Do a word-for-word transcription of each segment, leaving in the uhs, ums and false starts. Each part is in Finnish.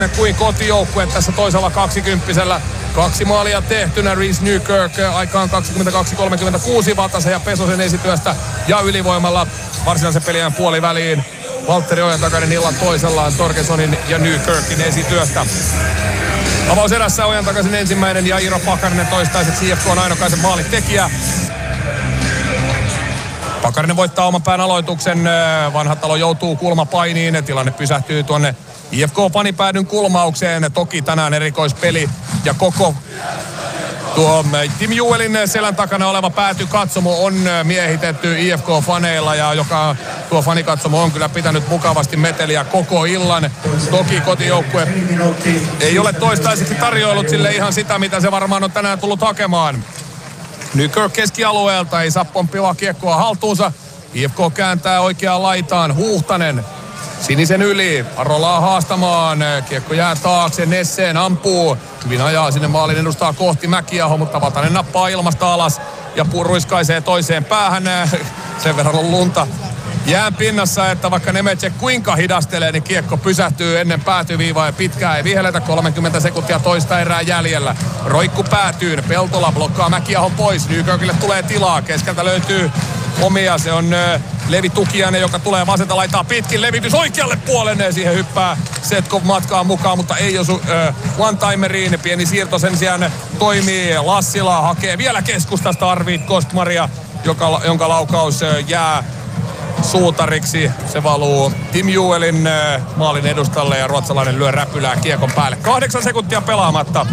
kuin kotijoukkue tässä toisella kaksikymppisellä. Kaksi maalia tehtynä, Reece Newkirk aikaan kaksikymmentäkaksi kolmekymmentäkuusi Vatasen ja Pesosen esityöstä ja ylivoimalla varsinaisen pelien puoliväliin. Valtteri Ojantakainen illan toisellaan Torkesonin ja Newkirkin esityöstä. Avauserässä Ojantakaisin ensimmäinen ja Iiro Pakarinen toistaiseksi I F K:n ainokaisen maalitekijä. Pakarinen voittaa oman pään aloituksen. Vanhatalo joutuu kulmapainiin. Tilanne pysähtyy tuonne I F K-fanipäädyn kulmaukseen. Toki tänään erikoispeli ja koko tuo Tim Juelin selän takana oleva päätykatsomo on miehitetty I F K-faneilla ja joka tuo fanikatsomo on kyllä pitänyt mukavasti meteliä koko illan. Toki kotijoukkue ei ole toistaiseksi tarjoillut sille ihan sitä, mitä se varmaan on tänään tullut hakemaan. Nykirk keskialueelta ei saa pomppivaa kiekkoa haltuunsa. I F K kääntää oikeaan laitaan. Huuhtanen sinisen yli. Arolaa haastamaan. Kiekko jää taakse. Nesseen ampuu. Hyvin ajaa sinne maalin edustaa kohti Mäkiaho, mutta Vatanen nappaa ilmasta alas ja puruiskaisee toiseen päähän. Sen verran on lunta jään pinnassa, että vaikka Nemecek kuinka hidastelee, niin kiekko pysähtyy ennen päätyviivaa ja pitkään ei vihelletä. kolmekymmentä sekuntia toista erää jäljellä. Roikku päätyyn. Peltola blokkaa Mäkiahon pois. Nykirkille tulee tilaa. Keskeltä löytyy omia. Se on äh, Levi Tukiainen, joka tulee vasenta laitaa pitkin. Levitys oikealle puolelle. Siihen hyppää Setkov matkaan mukaan, mutta ei osu äh, one-timeriin. Pieni siirto sen sijaan toimii. Lassila hakee vielä keskustasta Arvid Kostmaria, joka, jonka laukaus äh, jää suutariksi. Se valuu Tim Juelin äh, maalin edustalle ja ruotsalainen lyö räpylää kiekon päälle. Kahdeksan sekuntia pelaamatta.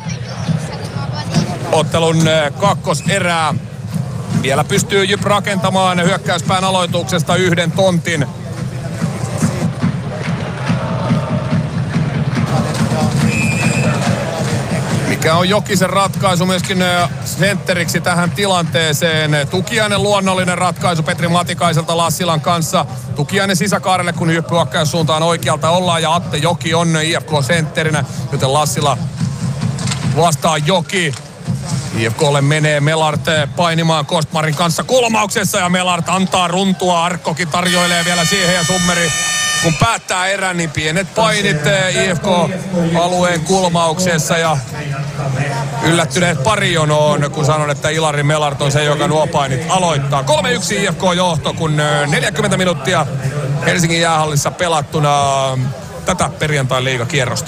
Ottelun äh, kakkoserää. Vielä pystyy Jyp rakentamaan hyökkäyspään aloituksesta yhden tontin. Mikä on Jokisen ratkaisu myöskin sentteriksi tähän tilanteeseen. Tukiainen luonnollinen ratkaisu Petri Matikaiselta Lassilan kanssa. Tukiainen sisäkaarelle, kun Jyp hyökkäyssuuntaan oikealta ollaan ja Atte Joki on I F K-sentterinä, joten Lassila vastaa Joki. I F K:lle menee Melart painimaan Kostmarin kanssa kulmauksessa ja Melart antaa runtua. Arkkokin tarjoilee vielä siihen ja Summeri kun päättää erän, niin pienet painit I F K-alueen kulmauksessa ja yllättyneet parijonoon, kun sanon, että Ilari Melart on se, joka nuo painit aloittaa. kolme yksi I F K-johto, kun neljäkymmentä minuuttia Helsingin jäähallissa pelattuna tätä perjantain liigakierrosta.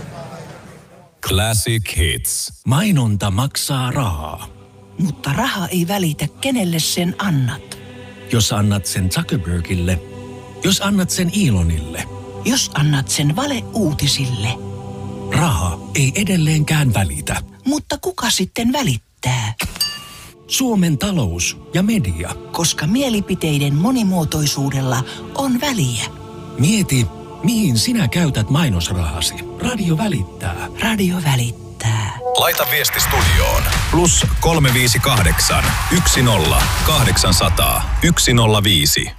Classic Hits. Mainonta maksaa rahaa. Mutta raha ei välitä, kenelle sen annat. Jos annat sen Zuckerbergille, jos annat sen Elonille, Jos annat sen valeuutisille. raha ei edelleenkään välitä. Mutta kuka sitten välittää? Suomen talous ja media. Koska mielipiteiden monimuotoisuudella on väliä. Mieti, mihin sinä käytät mainosrahasi. Radio välittää. Radio välittää. Laita viesti studioon. Plus kolme viisi kahdeksan, yksi nolla, kahdeksansataa, yksi nolla viisi.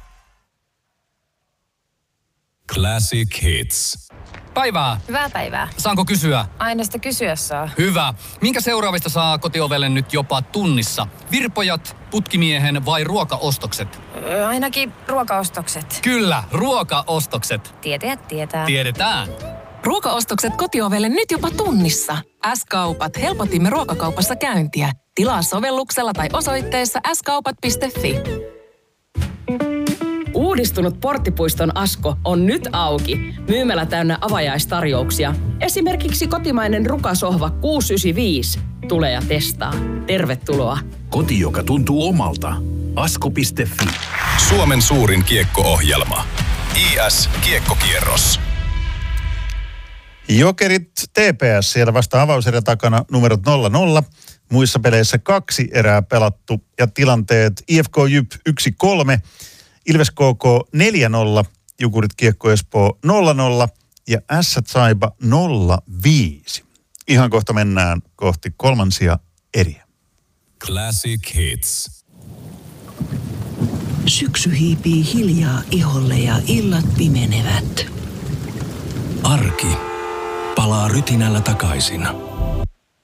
Classic Hits. Päivää. Hyvää päivää. Saanko kysyä? Aina sitä kysyä saa. Hyvä. Minkä seuraavista saa kotiovelle nyt jopa tunnissa? Virpojat, putkimiehen vai ruokaostokset? Öö, ainakin ruokaostokset. Kyllä, ruokaostokset. Tietäjät tietää. Tiedetään. Ruokaostokset kotiovelle nyt jopa tunnissa. S-kaupat. Helpotimme ruokakaupassa käyntiä. Tilaa sovelluksella tai osoitteessa s kaupat piste f i. Uudistunut Porttipuiston Asko on nyt auki. Myymälä täynnä avajaistarjouksia. Esimerkiksi kotimainen rukasohva kuusisataayhdeksänkymmentäviisi. Tule ja testaa. Tervetuloa. Koti, joka tuntuu omalta. asko piste f i. Suomen suurin kiekko-ohjelma. I S Kiekkokierros. Jokerit T P S siellä vasta avauserä takana numerot nolla nolla. Muissa peleissä kaksi erää pelattu ja tilanteet I F K Jyp yksi kolme, Ilves K K neljä nolla, Jukurit Kiekko Espoo nolla nolla ja Ässät Saipa nolla viisi. Ihan kohta mennään kohti kolmansia eriä. Classic Hits. Syksy hiipii hiljaa iholle ja illat pimenevät. Arki palaa rytinällä takaisin.